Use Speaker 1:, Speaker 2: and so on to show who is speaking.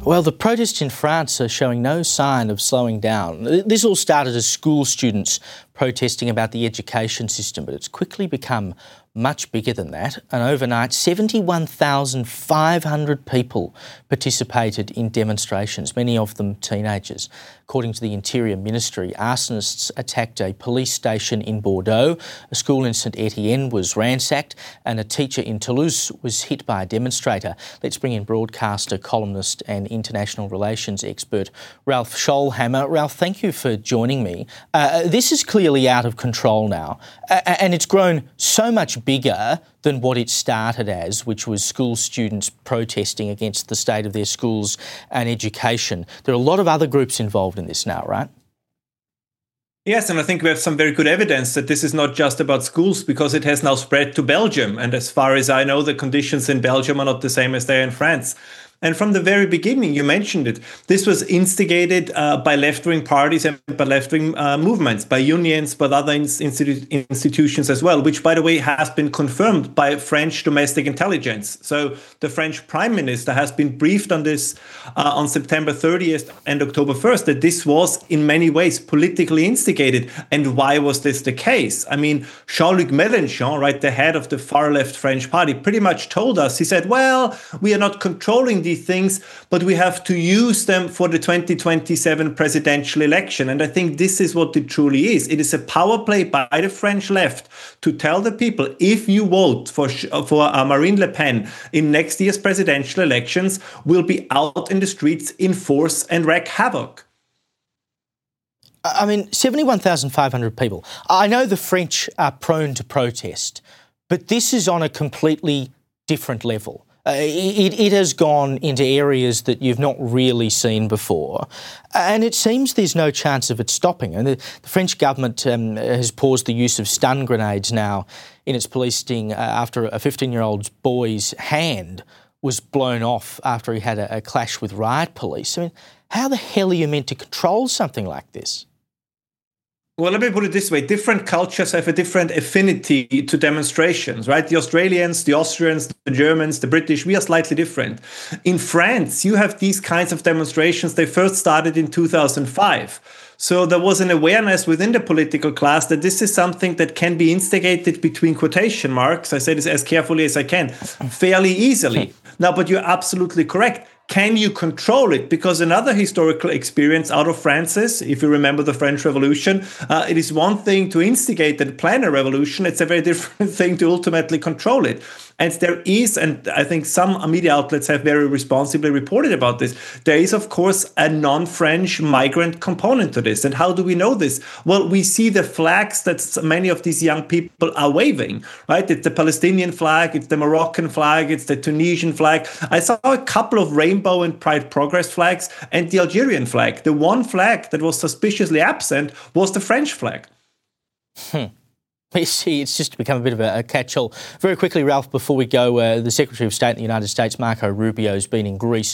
Speaker 1: Well, the protests in France are showing no sign of slowing down. This all started as school students protesting about the education system, but it's quickly become much bigger than that. And overnight, 71,500 people participated in demonstrations, many of them teenagers. According to the Interior Ministry, arsonists attacked a police station in Bordeaux, a school in Saint-Étienne was ransacked, and a teacher in Toulouse was hit by a demonstrator. Let's bring in broadcaster, columnist and international relations expert Ralph Scholhammer. Ralph, thank you for joining me. This is clearly out of control now, and it's grown so much bigger than what it started as, which was school students protesting against the state of their schools and education. There are a lot of other groups involved in this now, right?
Speaker 2: Yes, and I think we have some very good evidence that this is not just about schools, because it has now spread to Belgium. And as far as I know, the conditions in Belgium are not the same as they are in France. And from the very beginning, you mentioned it, this was instigated by left-wing parties and by left-wing movements, by unions, but other institutions as well, which, by the way, has been confirmed by French domestic intelligence. So the French Prime Minister has been briefed on this on September 30th and October 1st, that this was in many ways politically instigated. And why was this the case? I mean, Jean-Luc Mélenchon, right, the head of the far-left French party, pretty much told us, he said, well, we are not controlling these things, but we have to use them for the 2027 presidential election. And I think this is what it truly is. It is a power play by the French left to tell the people, if you vote for Marine Le Pen in next year's presidential elections, we'll be out in the streets in force and wreak havoc.
Speaker 1: I mean, 71,500 people. I know the French are prone to protest, but this is on a completely different level. It has gone into areas that you've not really seen before, and it seems there's no chance of it stopping. And the French government has paused the use of stun grenades now in its police sting after a 15-year-old boy's hand was blown off after he had a clash with riot police. I mean, how the hell are you meant to control something like this?
Speaker 2: Well, let me put it this way. Different cultures have a different affinity to demonstrations, right? The Australians, the Austrians, the Germans, the British, we are slightly different. In France, you have these kinds of demonstrations. They first started in 2005. So there was an awareness within the political class that this is something that can be instigated between quotation marks. I say this as carefully as I can, fairly easily. Now, but you're absolutely correct. Can you control it? Because another historical experience out of France is, if you remember the French Revolution, it is one thing to instigate and plan a revolution. It's a very different thing to ultimately control it. And there is, and I think some media outlets have very responsibly reported about this, there is, of course, a non-French migrant component to this. And how do we know this? Well, we see the flags that many of these young people are waving, right? It's the Palestinian flag, it's the Moroccan flag, it's the Tunisian flag. I saw a couple of Rainbow and Pride Progress flags and the Algerian flag. The one flag that was suspiciously absent was the French flag.
Speaker 1: You see, it's just become a bit of a catch-all. Very quickly, Ralph, before we go, the Secretary of State in the United States, Marco Rubio, has been in Greece